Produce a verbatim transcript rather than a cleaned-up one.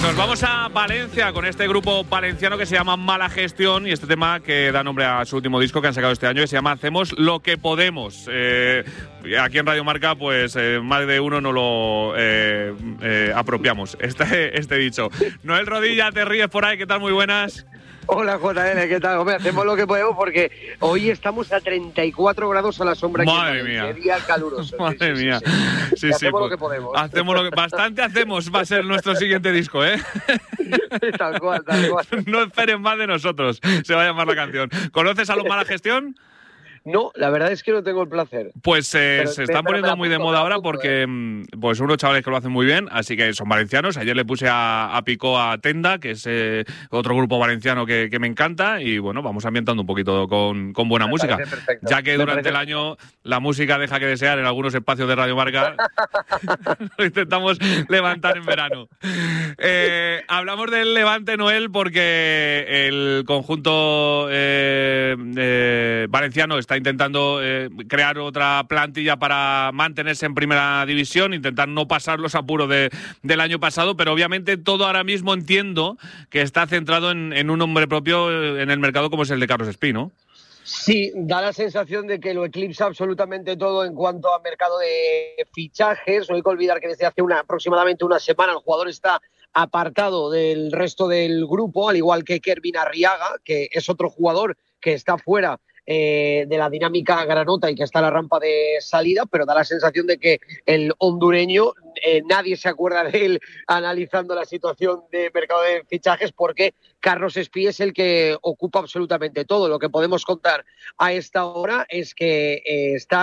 Nos vamos a Valencia con este grupo valenciano que se llama Mala Gestión y este tema que da nombre a su último disco que han sacado este año que se llama Hacemos lo que podemos. Eh, aquí en Radio Marca, pues eh, más de uno no lo eh, eh, apropiamos, este, este dicho. Noel Rodilla, te ríes por ahí, ¿qué tal? Muy buenas. Hola J L, ¿qué tal? Hombre, hacemos lo que podemos porque hoy estamos a treinta y cuatro grados a la sombra. Madre mía. Qué día caluroso. Madre sí, sí, mía. Sí, sí. Sí, sí, hacemos pues, lo que podemos. Hacemos lo que, bastante hacemos va a ser nuestro siguiente disco, ¿eh? Tal cual, tal cual. No esperen más de nosotros, se va a llamar la canción. ¿Conoces a los Mala Gestión? No, la verdad es que no tengo el placer. Pues eh, pero, se están pero poniendo muy de moda ahora apunto, porque eh. pues unos chavales que lo hacen muy bien, así que son valencianos. Ayer le puse a, a Picó a Tenda, que es eh, otro grupo valenciano que, que me encanta, y bueno, vamos ambientando un poquito con, con buena me música. Perfecto. Ya que me durante parece... el año la música deja que desear en algunos espacios de Radio Marca, lo intentamos levantar en verano. Eh, hablamos del Levante, Noel, porque el conjunto eh, eh, valenciano está intentando eh, crear otra plantilla para mantenerse en primera división, intentar no pasar los apuros de, del año pasado, pero obviamente todo ahora mismo entiendo que está centrado en, en un nombre propio en el mercado como es el de Carlos Espino. Sí, da la sensación de que lo eclipsa absolutamente todo en cuanto a mercado de fichajes. No hay que olvidar que desde hace una, aproximadamente una semana el jugador está apartado del resto del grupo, al igual que Kervin Arriaga, que es otro jugador que está fuera Eh, de la dinámica granota y que está a la rampa de salida, pero da la sensación de que el hondureño, eh, nadie se acuerda de él analizando la situación de mercado de fichajes, porque Carlos Espí es el que ocupa absolutamente todo. Lo que podemos contar a esta hora es que eh, está